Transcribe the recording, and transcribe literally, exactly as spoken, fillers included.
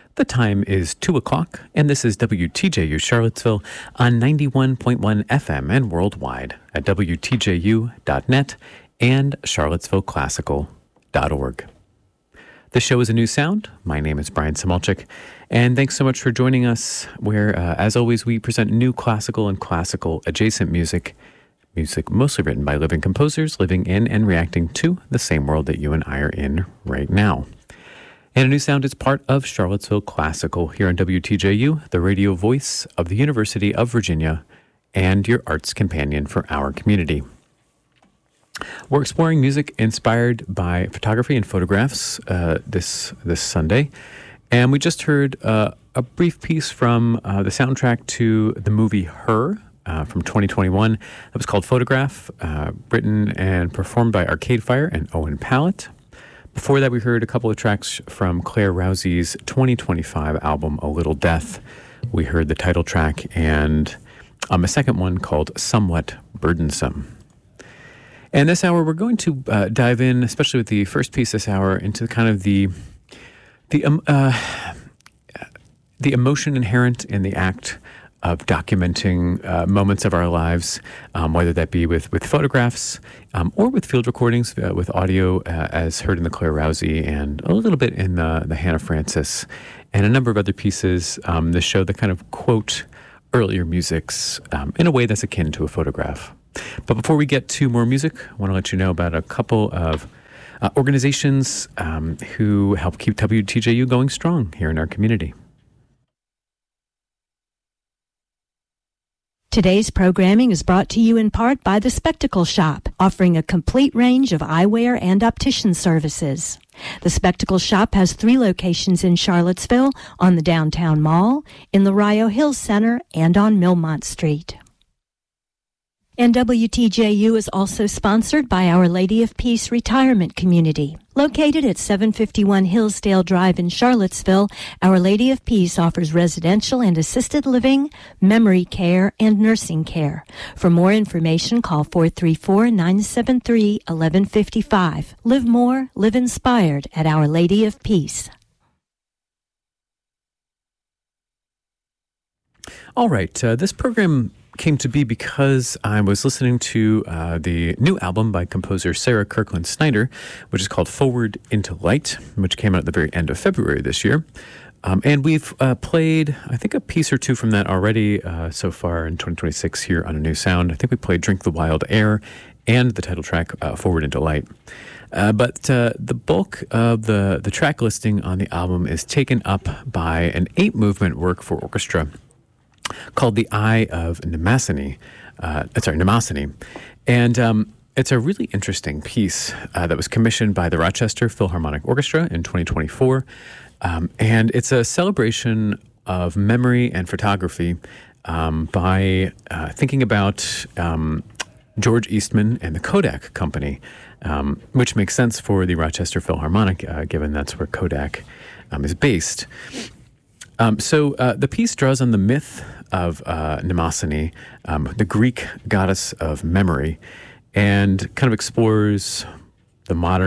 The time is two o'clock, and this is W T J U Charlottesville on ninety-one point one F M and worldwide at W T J U dot net and charlottesville classical dot org. The show is A New Sound. My name is Brian Samolczyk, and thanks so much for joining us, where, uh, as always, we present new classical and classical-adjacent music, music mostly written by living composers living in and reacting to the same world that you and I are in right now. And A New Sound is part of Charlottesville Classical here on W T J U, the radio voice of the University of Virginia, and your arts companion for our community. We're exploring music inspired by photography and photographs uh, this this Sunday, and we just heard uh, a brief piece from uh, the soundtrack to the movie Her uh, from twenty twenty-one. That was called Photograph, uh, written and performed by Arcade Fire and Owen Pallett. Before that, we heard a couple of tracks from Claire Rousey's twenty twenty-five album, A Little Death. We heard the title track and um, a second one called Somewhat Burdensome. And this hour, we're going to uh, dive in, especially with the first piece this hour, into kind of the the um, uh, the emotion inherent in the act of documenting uh, moments of our lives, um, whether that be with, with photographs um, or with field recordings, uh, with audio, uh, as heard in the Claire Rousey and a little bit in the, the Hannah Francis, and a number of other pieces, um, this show that kind of quote earlier musics um, in a way that's akin to a photograph. But before we get to more music, I want to let you know about a couple of uh, organizations um, who help keep W T J U going strong here in our community. Today's programming is brought to you in part by The Spectacle Shop, offering a complete range of eyewear and optician services. The Spectacle Shop has three locations in Charlottesville, on the Downtown Mall, in the Rio Hills Center, and on Millmont Street. And W T J U is also sponsored by Our Lady of Peace Retirement Community. Located at seven fifty-one Hillsdale Drive in Charlottesville, Our Lady of Peace offers residential and assisted living, memory care, and nursing care. For more information, call four three four, nine seven three, one one five five. Live more, live inspired at Our Lady of Peace. All right, uh, this program came to be because I was listening to uh, the new album by composer Sarah Kirkland Snyder, which is called Forward into Light, which came out at the very end of February this year. Um, and we've uh, played, I think, a piece or two from that already uh, so far in twenty twenty-six here on A New Sound. I think we played Drink the Wild Air and the title track, uh, Forward into Light. Uh, but uh, the bulk of the, the track listing on the album is taken up by an eight-movement work for orchestra called The Eye of Mnemosyne, uh, sorry, Mnemosyne. And um, it's a really interesting piece uh, that was commissioned by the Rochester Philharmonic Orchestra in twenty twenty-four. Um, and it's a celebration of memory and photography um, by uh, thinking about um, George Eastman and the Kodak Company, um, which makes sense for the Rochester Philharmonic, uh, given that's where Kodak um, is based. Um, so uh, the piece draws on the myth of uh, Mnemosyne, um, the Greek goddess of memory, and kind of explores the modern